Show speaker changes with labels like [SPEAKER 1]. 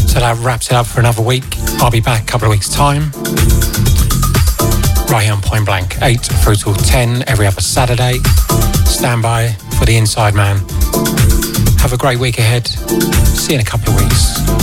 [SPEAKER 1] So that wraps it up for another week. I'll be back a couple of weeks' time. Right here on Point Blank, 8 through till 10 every other Saturday. Stand by for the Inside Man. Have a great week ahead. See you in a couple of weeks.